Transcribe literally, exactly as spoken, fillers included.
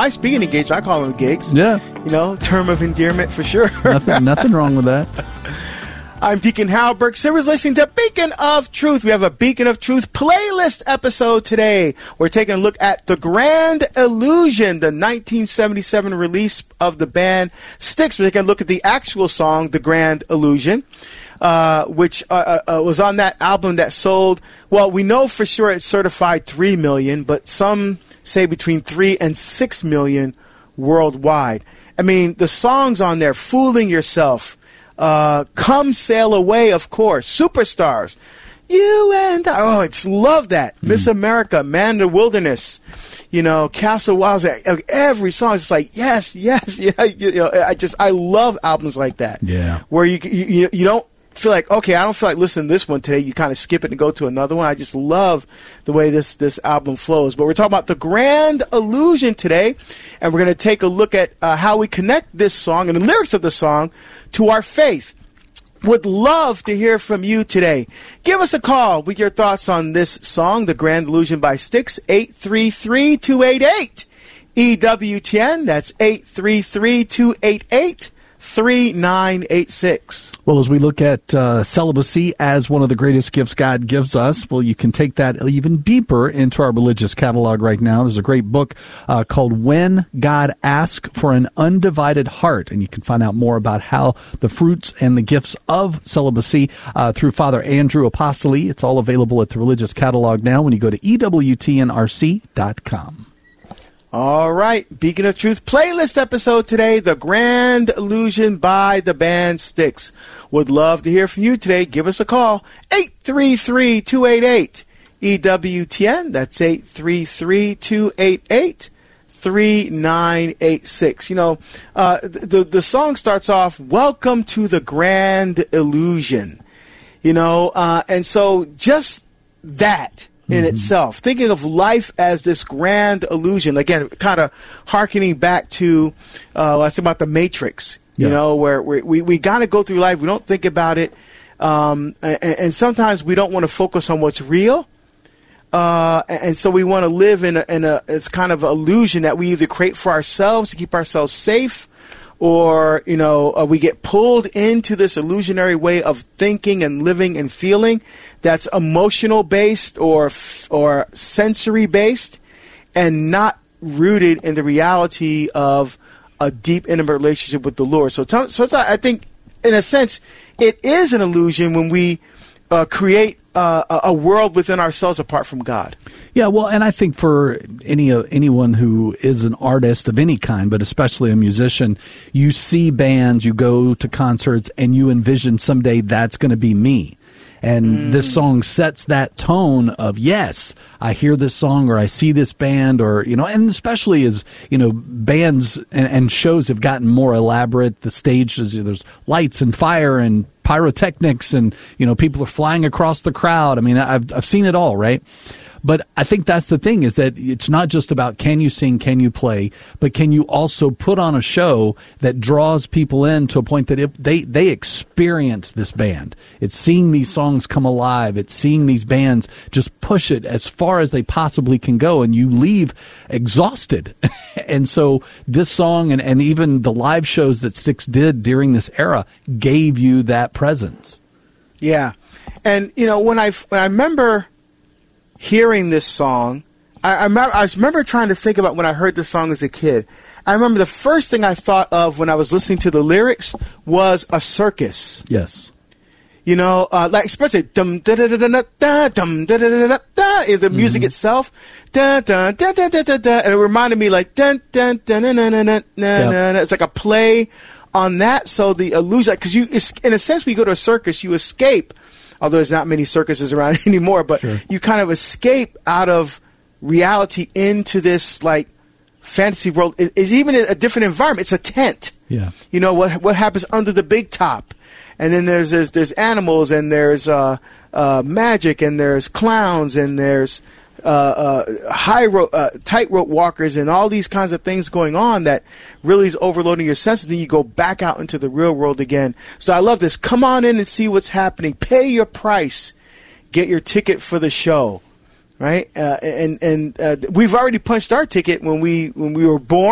I speak in engagement. I call them gigs. Yeah. You know, term of endearment for sure. Nothing, nothing wrong with that. I'm Deacon Harold Burke Sivers, listening to Beacon of Truth. We have a Beacon of Truth playlist episode today. We're taking a look at The Grand Illusion, the nineteen seventy-seven release of the band Styx. We're taking a look at the actual song, The Grand Illusion, uh, which uh, uh, was on that album that sold, well, we know for sure it's certified three million, but some say between three and six million worldwide. I mean, the songs on there, Fooling Yourself, Uh, Come Sail Away, of course, Superstars, You and I, oh, it's love that. Mm. Miss America, Man in the Wilderness, you know, Castle Wilds, every song is like, yes, yes, yeah, you know, I just, I love albums like that. Yeah. Where you, you, you don't feel like, okay, I don't feel like listening to this one today. You kind of skip it and go to another one. I just love the way this, this album flows. But we're talking about The Grand Illusion today, and we're going to take a look at uh, how we connect this song and the lyrics of the song to our faith. Would love to hear from you today. Give us a call with your thoughts on this song, The Grand Illusion by Styx, eight three three, two eight eight, E W T N. That's eight three three, two eight eight, three nine eight six. Well, as we look at uh, celibacy as one of the greatest gifts God gives us, well, you can take that even deeper into our religious catalog right now. There's a great book uh, called When God Asks for an Undivided Heart, and you can find out more about how the fruits and the gifts of celibacy uh, through Father Andrew Apostoli. It's all available at the religious catalog now when you go to E W T N R C dot com. All right, Beacon of Truth playlist episode today, The Grand Illusion by the band Styx. Would love to hear from you today. Give us a call, eight three three, two eight eight, E W T N. That's eight three three, two eight eight, three nine eight six. You know, uh, the, the song starts off, Welcome to the Grand Illusion. You know, uh, and so just that in mm-hmm. itself, thinking of life as this grand illusion, again, kind of hearkening back to, uh, I said about the Matrix, you yeah. know, where we, we, we got to go through life. We don't think about it. Um, and, and sometimes we don't want to focus on what's real. Uh, and so we want to live in a, in a, it's kind of illusion that we either create for ourselves to keep ourselves safe, or, you know, uh, we get pulled into this illusionary way of thinking and living and feeling that's emotional based or or sensory based and not rooted in the reality of a deep, intimate relationship with the Lord. So, so it's, I think, in a sense, it is an illusion when we uh, create uh, a world within ourselves apart from God. Yeah, well, and I think for any uh, anyone who is an artist of any kind, but especially a musician, you see bands, you go to concerts, and you envision someday that's going to be me. And mm. this song sets that tone of, yes, I hear this song or I see this band, or, you know, and especially as, you know, bands and, and shows have gotten more elaborate. The stage, is, there's lights and fire and pyrotechnics and, you know, people are flying across the crowd. I mean, I've I've seen it all, right? But I think that's the thing, is that it's not just about can you sing, can you play, but can you also put on a show that draws people in to a point that if they, they experience this band. It's seeing these songs come alive. It's seeing these bands just push it as far as they possibly can go, and you leave exhausted. And so this song and, and even the live shows that Styx did during this era gave you that presence. Yeah. And, you know, when I, when I remember hearing this song, I, I, remember, I remember trying to think about when I heard this song as a kid. I remember the first thing I thought of when I was listening to the lyrics was a circus. Yes. You know, uh, like especially dum da da da da da dum da da da da da, the music mm-hmm. itself, da da da da da da da, and it reminded me like dun dun dun dun dun dun dun dun. It's like a play on that. So the illusion, because you, in a sense, when you go to a circus, you escape. Although there's not many circuses around anymore, but sure. you kind of escape out of reality into this like fantasy world. It, it's even a different environment. It's a tent. Yeah. You know what what happens under the big top, and then there's there's, there's animals, and there's uh, uh, magic, and there's clowns, and there's uh, uh, high ro- uh, tightrope walkers, and all these kinds of things going on that really is overloading your senses. Then you go back out into the real world again. So I love this. Come on in and see what's happening. Pay your price. Get your ticket for the show, right? Uh, and and uh, we've already punched our ticket when we when we were born.